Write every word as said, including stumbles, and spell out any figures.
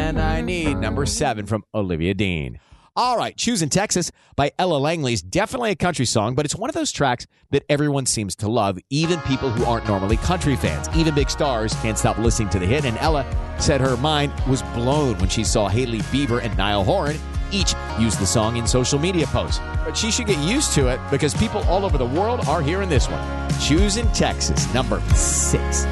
man I need. Number seven from Olivia Dean. All right, Choosing Texas by Ella Langley is definitely a country song, but it's one of those tracks that everyone seems to love, even people who aren't normally country fans. Even big stars can't stop listening to the hit, and Ella said her mind was blown when she saw Hailey Bieber and Niall Horan each use the song in social media posts. But she should get used to it because people all over the world are hearing this one. Choosing Texas, number six.